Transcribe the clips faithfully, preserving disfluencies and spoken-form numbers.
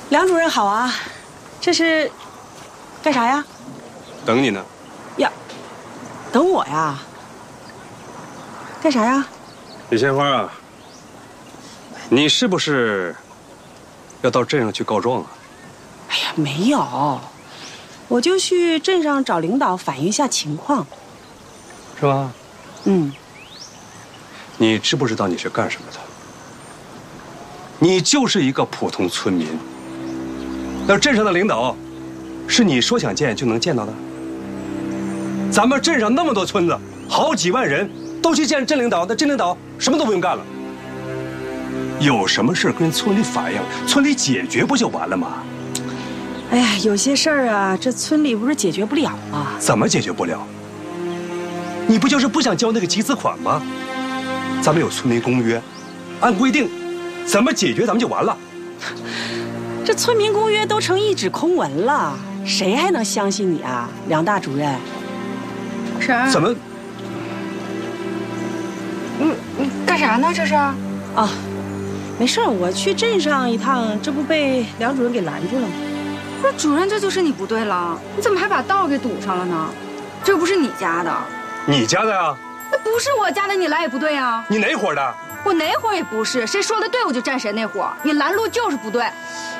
梁主任好啊，这是干啥呀？ 等你呢。 呀，等我呀？干啥呀？ 李鲜花啊，你是不是要到镇上去告状啊？ 哎呀，没有，我就去镇上找领导反映一下情况。 是吧？ 嗯。 你知不知道你是干什么的？你就是一个普通村民。那镇上的领导，是你说想见就能见到的？咱们镇上那么多村子，好几万人都去见镇领导，那镇领导什么都不用干了。有什么事跟村里反映，村里解决不就完了吗？ 哎呀，有些事儿啊，这村里不是解决不了吗？ 怎么解决不了？你不就是不想交那个集资款吗？咱们有村民公约，按规定，怎么解决咱们就完了。 这村民公约都成一纸空文了，谁还能相信你啊，梁大主任？ 婶儿， 怎么？ 你你干啥呢？这是？ 啊，没事，我去镇上一趟，这不被梁主任给拦住了吗？ 不是主任，这就是你不对了，你怎么还把道给堵上了呢？这又不是你家的。 你家的呀？ 那不是我家的，你来也不对啊。 你哪伙的？ 我哪伙也不是，谁说的对我就站谁那伙。你拦路就是不对。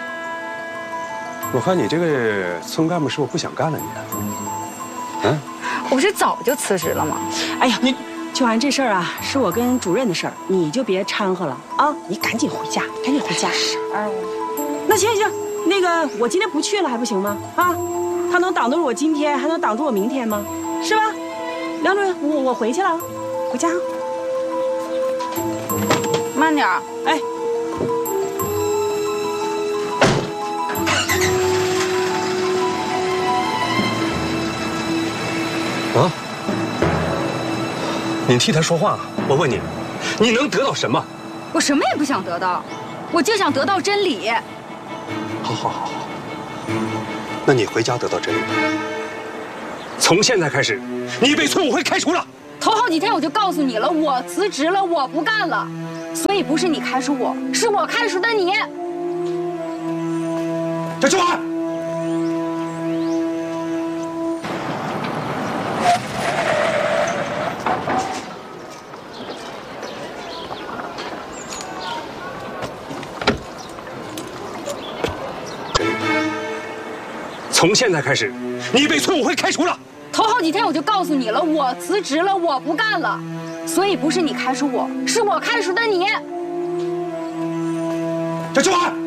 我看你这个村干部是不是不想干了你？嗯， 我不是早就辞职了吗？ 哎呀，你就完这事儿啊，是我跟主任的事儿，你就别掺和了啊！你赶紧回家，赶紧回家。 哎， 那行行，那个我今天不去了还不行吗？啊，他能挡得住我今天，还能挡住我明天吗？是吧？梁主任，我我回去了，回家。 慢点儿。 哎。 啊！你替他说话，我问你，你能得到什么？ 我什么也不想得到，我就想得到真理。 好好好好，那你回家得到真理。从现在开始，你被村委会开除了。 头好几天我就告诉你了，我辞职了，我不干了。所以不是你开除我，是我开除的你。 这就完。从现在开始，你被村委会开除了。 头好几天我就告诉你了，我辞职了，我不干了。所以不是你开除我，是我开除的你。 这就完。